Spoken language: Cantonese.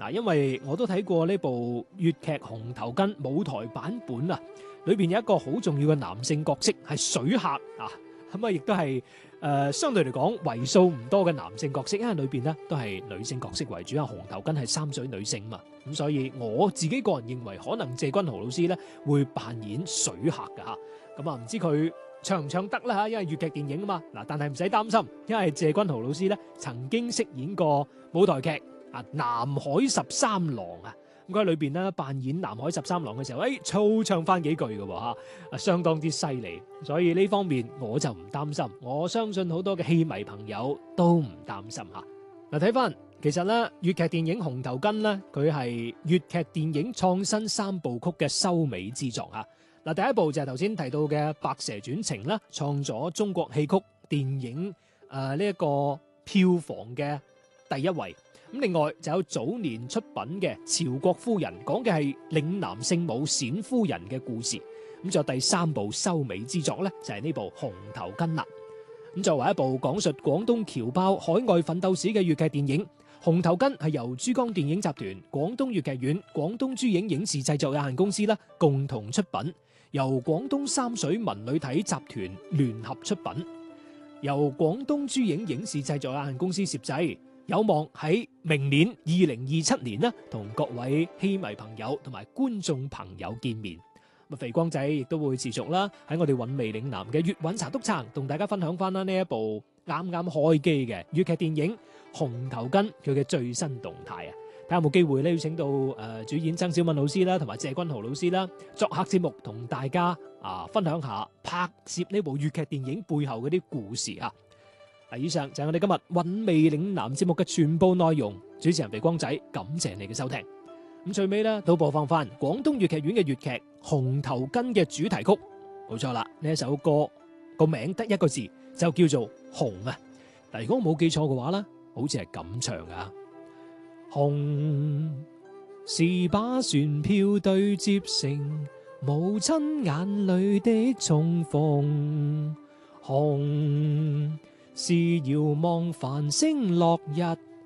嗱，因為我都睇過呢部粵劇《紅頭巾》舞台版本啊，裏邊有一個好重要嘅男性角色係水客啊，咁啊亦都係相對嚟講為數唔多嘅男性角色，因為裏邊呢都係女性角色為主啊。紅頭巾係三水女性嘛，咁所以我自己個人認為可能謝君豪老師呢會扮演水客㗎嚇，咁啊唔知佢唱唔唱得啦嚇，因為粵劇電影啊嘛。嗱，但係唔使擔心，因為謝君豪老師呢曾經飾演過舞台劇啊《南海十三郎》啊，咁佢喺裏邊咧扮演南海十三郎嘅時候，粗唱翻幾句嘅喎，相當之犀利，所以呢方面我就唔擔心，我相信好多嘅戲迷朋友都唔擔心嚇。嗱，睇翻其實咧粵劇電影《紅頭巾》咧，佢係粵劇電影創新三部曲嘅收尾之作嚇。嗱，第一部就係頭先提到嘅《白蛇傳情》啦，創咗中國戲曲電影呢一個票房嘅第一位。咁另外就有早年出品嘅《朝國夫人》，講嘅係嶺南聖母冼夫人嘅故事。咁就第三部收尾之作呢，就係呢部《紅頭巾》啦。咁作為一部講述廣東僑胞海外奮鬥史嘅粵劇電影，《紅頭巾》係由珠江電影集團、廣東粵劇院、廣東珠影影視製作有限公司啦共同出品，由廣東三水文旅體集團聯合出品，由廣東珠影影視製作有限公司攝製。有望喺明年2027年呢，同各位戲迷朋友同埋觀眾朋友見面。咁肥光仔亦都會持續啦，喺我哋韻味嶺南嘅粵韻茶篤撐，同大家分享翻啦呢一部啱啱開機嘅粵劇電影《紅頭巾》佢嘅最新動態啊！睇下有冇機會咧邀請到主演曾小敏老師啦，同埋謝君豪老師啦，作客節目同大家分享下拍攝呢部粵劇電影背後嗰啲故事啊！以上就係我哋今日韻味嶺南節目嘅全部內容。主持人肥光仔，感謝你嘅收聽。咁最尾咧，都播放翻廣東粵劇院嘅粵劇《紅頭巾》嘅主題曲。冇錯啦，呢一首歌個名得一個字，就叫做紅啊。但如果我冇記錯嘅話咧，好似係咁唱噶。紅是把船票對接成母親眼淚的重逢，紅是遙望繁星落日